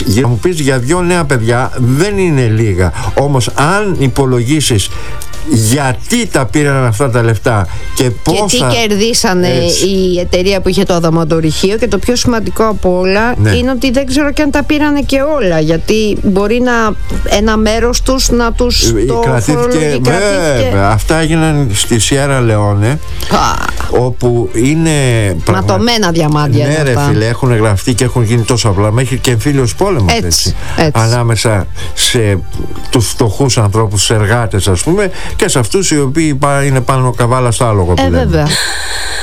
Για μου πεις, για 2 νέα παιδιά δεν είναι λίγα. Όμως αν υπολογίσεις γιατί τα πήραν αυτά τα λεφτά και πόσα, και τι κερδίσανε η εταιρεία που είχε το δωματορυχείο, και το πιο σημαντικό από όλα είναι ότι δεν ξέρω και αν τα πήρανε και όλα, γιατί μπορεί ένα μέρος τους να τους το κρατήθηκε. Βέβαια, αυτά έγιναν στη Σιέρα Λεόνε, όπου είναι ματωμένα διαμάντια. Ναι ρε φίλε, έχουν γραφτεί και έχουν γίνει τόσο απλά, μέχρι και εμφύλιος πόλεμος έτσι. Ανάμεσα σε τους φτωχούς ανθρώπους, τους εργάτες ας πούμε, και σε αυτούς οι οποίοι είναι πάνω καβάλα στο άλογο που λέμε. Βέβαια.